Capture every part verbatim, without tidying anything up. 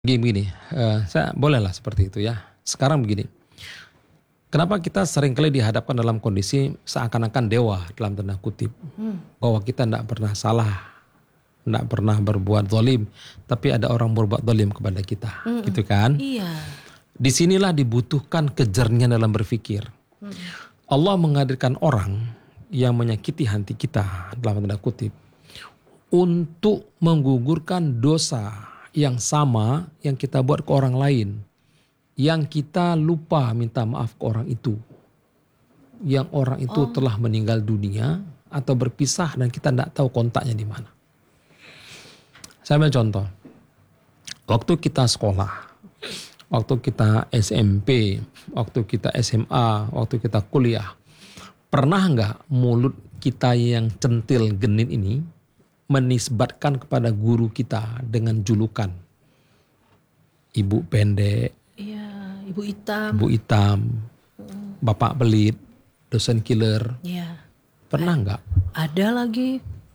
Gini, begini, uh, saya bolehlah seperti itu ya. Sekarang begini, kenapa kita seringkali dihadapkan dalam kondisi seakan-akan dewa dalam tanda kutip, hmm. bahwa kita tidak pernah salah, tidak pernah berbuat zalim, tapi ada orang berbuat zalim kepada kita, hmm. gitu kan? Iya. Disinilah dibutuhkan kejernihan dalam berpikir. Hmm. Allah menghadirkan orang yang menyakiti hati kita dalam tanda kutip untuk menggugurkan dosa yang sama yang kita buat ke orang lain, yang kita lupa minta maaf ke orang itu, yang orang itu oh. telah meninggal dunia atau berpisah dan kita tidak tahu kontaknya di mana. Saya ambil contoh, waktu kita sekolah, waktu kita S M P, waktu kita S M A, waktu kita kuliah, pernah nggak mulut kita yang centil genit ini menisbatkan kepada guru kita dengan julukan ibu pendek, iya, ibu hitam, ibu hitam, hmm. bapak pelit, dosen killer, iya. Pernah nggak? Ada lagi,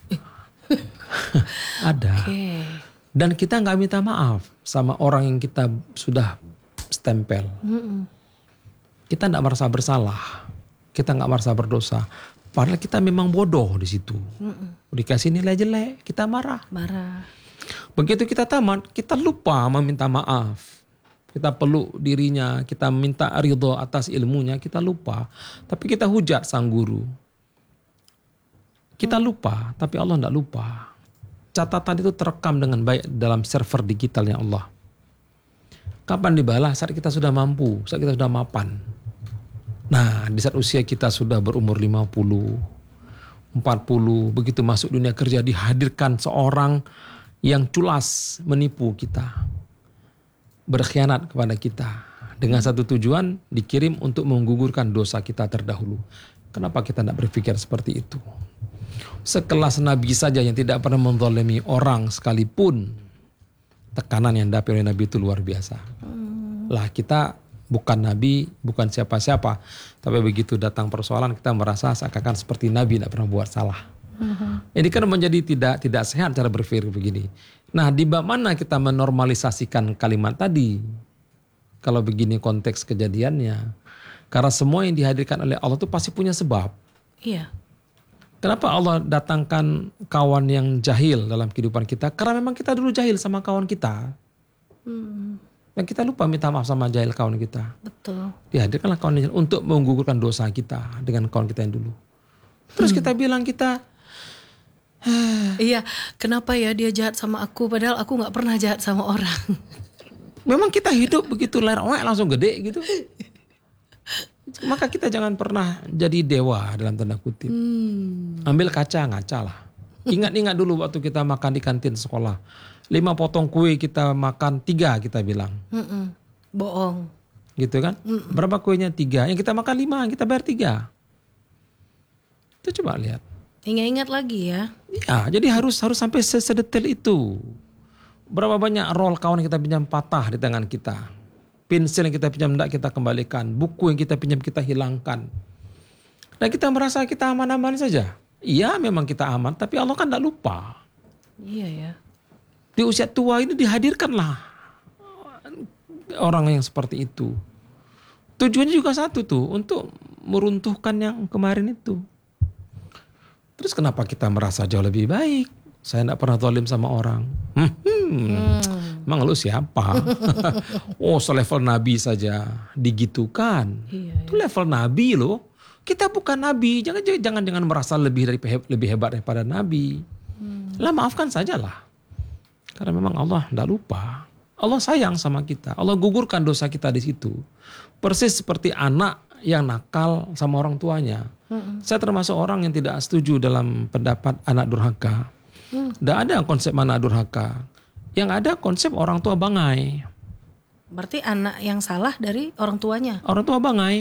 ada. Okay. Dan kita nggak minta maaf sama orang yang kita sudah stempel. Mm-mm. Kita nggak merasa bersalah, kita nggak merasa berdosa. Padahal kita memang bodoh di situ. Mm-mm. Dikasih nilai jelek, kita marah. Marah. Begitu kita tamat, kita lupa meminta maaf. Kita peluk dirinya, kita minta ridho atas ilmunya, kita lupa. Tapi kita hujat sang guru. Kita lupa, tapi Allah tidak lupa. Catatan itu terekam dengan baik dalam server digitalnya Allah. Kapan dibalas? Saat kita sudah mampu, saat kita sudah mapan. Nah, di saat usia kita sudah berumur lima puluh, empat puluh, begitu masuk dunia kerja dihadirkan seorang yang culas menipu kita, berkhianat kepada kita, dengan satu tujuan dikirim untuk menggugurkan dosa kita terdahulu. Kenapa kita tidak berpikir seperti itu? Sekelas Nabi saja yang tidak pernah menzalimi orang sekalipun, tekanan yang didapat oleh Nabi itu luar biasa. Lah kita bukan Nabi, bukan siapa-siapa. Tapi begitu datang persoalan kita merasa seakan-akan seperti Nabi tidak pernah buat salah. Uh-huh. Ini kan menjadi tidak tidak sehat cara berpikir begini. Nah, di bab mana kita menormalisasikan kalimat tadi? Kalau begini konteks kejadiannya. Karena semua yang dihadirkan oleh Allah itu pasti punya sebab. Iya. Kenapa Allah datangkan kawan yang jahil dalam kehidupan kita? Karena memang kita dulu jahil sama kawan kita. Hmm. Dan kita lupa minta maaf sama jahil kawan kita. Betul. Dihadirkanlah kawan jahil untuk menggugurkan dosa kita dengan kawan kita yang dulu. Terus hmm. kita bilang kita, iya, kenapa ya dia jahat sama aku padahal aku nggak pernah jahat sama orang. Memang kita hidup begitu lahir langsung gede gitu. Maka kita jangan pernah jadi dewa dalam tanda kutip. Hmm. Ambil kaca ngaca lah. Ingat-ingat dulu waktu kita makan di kantin sekolah. Lima potong kue kita makan tiga kita bilang. Mm-mm. Bohong. Gitu kan? Mm-mm. Berapa kuenya? Tiga. Yang kita makan lima, kita bayar tiga. Itu coba lihat. Ingat-ingat lagi ya. Ya, jadi harus harus sampai sesedetail itu. Berapa banyak roll kawan yang kita pinjam patah di tangan kita. Pensil yang kita pinjam tidak kita kembalikan. Buku yang kita pinjam kita hilangkan. Dan kita merasa kita aman-aman saja. Iya memang kita aman, tapi Allah kan tidak lupa. Iya ya. Di usia tua ini dihadirkanlah orang yang seperti itu. Tujuannya juga satu tuh, untuk meruntuhkan yang kemarin itu. Terus kenapa kita merasa jauh lebih baik? Saya tidak pernah zalim sama orang. Hmm, hmm. hmm. Emang lu siapa? Oh, selevel Nabi saja digitukan. Iya, itu iya. Level Nabi loh. Kita bukan Nabi. Jangan jangan jangan merasa lebih dari lebih hebat daripada Nabi. Hmm. Lah maafkan sajalah. Karena memang Allah tidak lupa. Allah sayang sama kita. Allah gugurkan dosa kita di situ. Persis seperti anak yang nakal sama orang tuanya. Hmm. Saya termasuk orang yang tidak setuju dalam pendapat anak durhaka. Tidak hmm. ada konsep anak durhaka. Yang ada konsep orang tua bangai. Berarti anak yang salah dari orang tuanya? Orang tua bangai.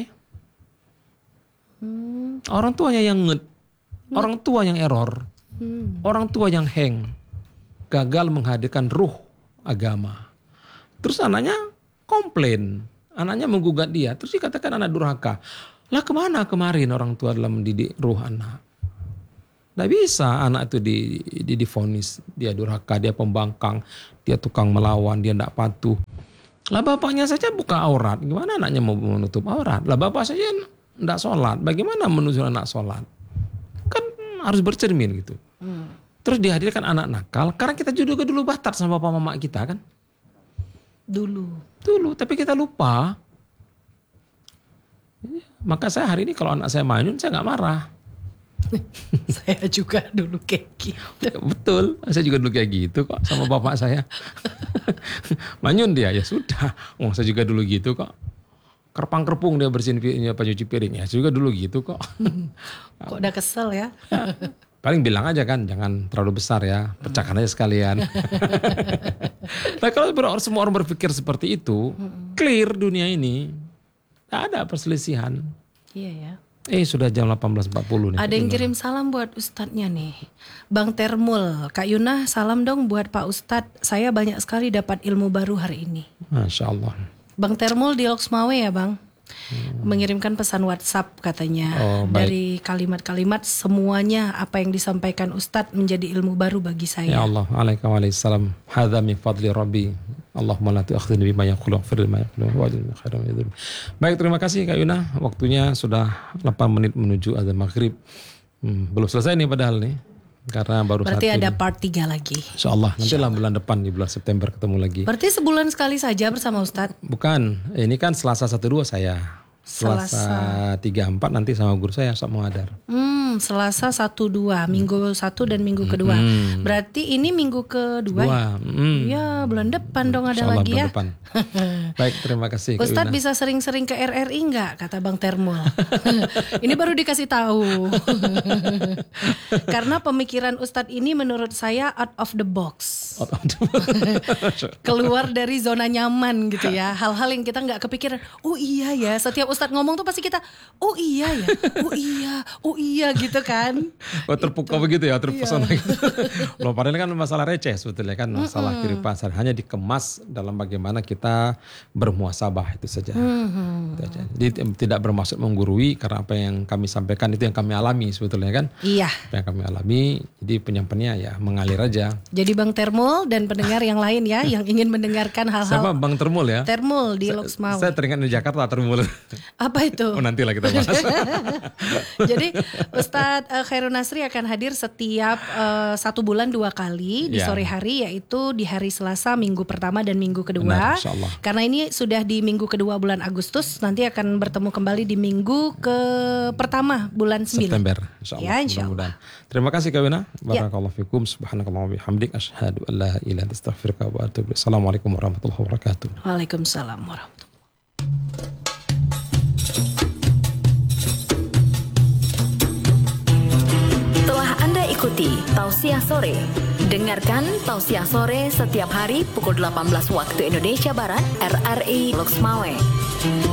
Hmm. Orang tuanya yang nget. Hmm. Orang tua yang error. Hmm. Orang tua yang hang. Gagal menghadirkan ruh agama. Terus anaknya komplain. Anaknya menggugat dia. Terus dikatakan anak durhaka. Lah kemana kemarin orang tua dalam mendidik ruh anak? Tidak bisa anak itu di, di, divonis dia durhaka, dia pembangkang. dia tukang melawan, dia tidak patuh. Lah bapaknya saja buka aurat, gimana anaknya mau menutup aurat? Lah bapak saja tidak sholat, bagaimana menuntut anak sholat? Kan harus bercermin gitu. Hmm. Terus dihadirkan anak nakal, karena kita juga dulu batat sama bapak mama kita kan? Dulu. Dulu, tapi kita lupa. Maka saya hari ini kalau anak saya manyun, saya nggak marah. Saya juga dulu kayak gitu. Betul, saya juga dulu kayak gitu kok sama bapak saya. Manyun dia, ya sudah. Oh, saya juga dulu gitu kok. Kerpang-kerpung dia bersihin apa cuci piring, ya saya juga dulu gitu kok. Kok udah kesel ya? Paling bilang aja kan, jangan terlalu besar ya, pecahkan aja sekalian. Nah kalau semua orang berpikir seperti itu, clear dunia ini, tak ada perselisihan. Iya ya. Eh sudah jam delapan belas empat puluh nih. Ada yang kirim salam buat Ustadznya nih. Bang Termul, Kak Yuna salam dong buat Pak Ustadz. Saya banyak sekali dapat ilmu baru hari ini. Masya Allah. Bang Termul di Loksmawe ya Bang? Hmm. Mengirimkan pesan WhatsApp katanya. Oh, dari kalimat-kalimat semuanya apa yang disampaikan Ustadz menjadi ilmu baru bagi saya. Ya Allah, alaikum waalaikumsalam. Hadza min fadli Rabbi. Allahumma la tu'akhidhni bima yaqulu waghfir lima yaqulu wa'jilni khairan min dzulm. Baik, terima kasih Kak Yuna. Waktunya sudah delapan menit menuju azan maghrib. Hmm, belum selesai nih padahal nih. Karena baru Berarti satu ada ini. part tiga lagi. Insyaallah, nanti lah bulan depan di bulan September ketemu lagi. Berarti sebulan sekali saja bersama Ustadz? Bukan, ini kan Selasa satu dua saya. Selasa tiga empat nanti sama guru saya Ustaz Muadar. Hmm, Selasa satu dua, minggu satu dan minggu kedua. Hmm. Berarti ini minggu kedua. Ya? Hmm. Ya, bulan depan dong ada Insyaallah lagi bulan ya. Depan. Baik, terima kasih. Ustadz bisa sering-sering ke R R I enggak? Kata Bang Termul. Ini baru dikasih tahu. Karena pemikiran Ustadz ini menurut saya out of the box. Out of the box. Keluar dari zona nyaman gitu ya. Hal-hal yang kita nggak kepikiran. Oh iya ya, setiap Ustadz ngomong tuh pasti kita, oh iya ya, oh iya, oh iya gitu kan. Oh terpukau gitu. begitu ya, terpesona iya. gitu. Loh padahal kan masalah receh sebetulnya kan, masalah kiri pasar. Hanya dikemas dalam bagaimana kita bermuhasabah itu saja. Mm-hmm. Itu aja. Jadi tidak bermaksud menggurui, karena apa yang kami sampaikan itu yang kami alami sebetulnya kan. Iya. Apa yang kami alami, jadi penyampaiannya ya mengalir aja. Jadi Bang Termul dan pendengar yang lain ya, yang ingin mendengarkan hal-hal. Siapa Bang Termul ya? Termul di Loksmawe. Saya teringat di Jakarta Termul. Apa itu? Oh nantilah kita bahas. Jadi Ustadz uh, Khairun Nasri akan hadir setiap uh, satu bulan dua kali di yeah. sore hari, yaitu di hari Selasa minggu pertama dan minggu kedua. Benar, karena ini sudah di minggu kedua bulan Agustus, nanti akan bertemu kembali di minggu ke pertama bulan sembilan. September. Insyaallah. Ya, insyaallah. Terima kasih Kak Wina. Barakallahu ya. Fikum. Subhanakallah wa bihamdik. Asyhadu an la ilaha illa anta astaghfiruka wa atubu ilaik. Assalamualaikum warahmatullahi wabarakatuh. Waalaikumsalam warahmatullahi wabarakatuh. Ikuti Tausiah Sore. Dengarkan Tausiah Sore setiap hari pukul delapan belas waktu Indonesia Barat, R R I Loksmawe.